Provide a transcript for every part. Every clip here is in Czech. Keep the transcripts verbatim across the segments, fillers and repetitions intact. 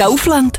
Kaufland.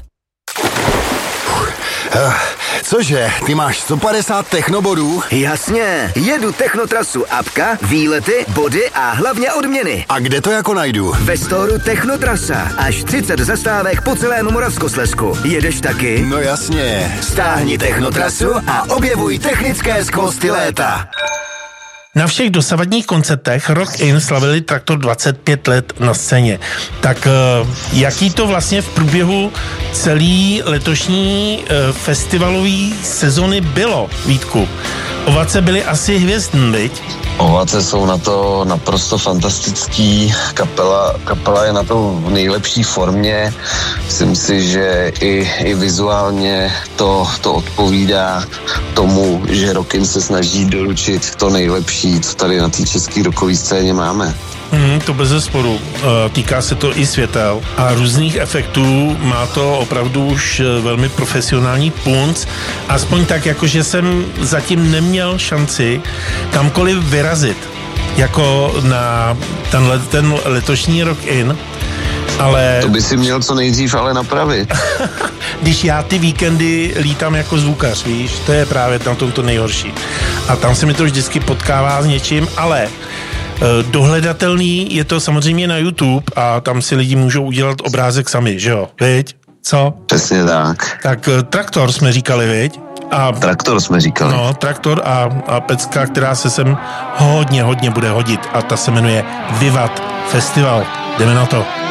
Cože, ty máš sto padesát technobodů? Jasně, jedu Technotrasu apka, výlety, body a hlavně odměny. A kde to jako najdu? Ve storu Technotrasa, až třicet zastávek po celém Moravskoslezsku. Jedeš taky? No jasně. Stáhni Technotrasu a objevuj technické skvosty léta. Na všech dosavadních koncertech Rock In slavili Traktor dvacet pět let na scéně. Tak jaký to vlastně v průběhu celý letošní festivalový sezony bylo, Vítku? Ovace byly asi hvězdný, viď? Ovace jsou na to naprosto fantastický, kapela, kapela je na to v nejlepší formě, myslím si, že i, i vizuálně to, to odpovídá tomu, že Rock In se snaží doručit to nejlepší, co tady na té české rockové scéně máme. Mm, to bezesporu. Týká se to i světel a různých efektů. Má to opravdu už velmi profesionální punc. Aspoň tak, jakože jsem zatím neměl šanci kamkoliv vyrazit. Jako na tenhle, ten letošní Rock In. Ale... To by si měl co nejdřív ale napravit. Když já ty víkendy lítám jako zvukař, víš, to je právě na tom to nejhorší. A tam se mi to vždycky potkává s něčím, ale dohledatelný je to samozřejmě na YouTube a tam si lidi můžou udělat obrázek sami, že jo? Viď? Co? Přesně tak. Tak Traktor jsme říkali, viď? A, traktor jsme říkali. No, Traktor a, a pecka, která se sem hodně, hodně bude hodit a ta se jmenuje Vivat Festival. Jdeme na to.